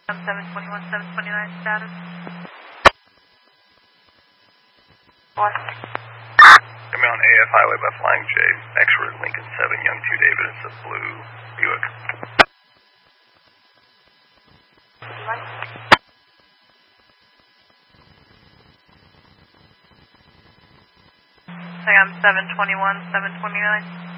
721, 729 status. What? Coming on AF Highway by Flying J, X-Route Lincoln 7, Young 2 David, it's a blue Buick. Say I'm 721, 729.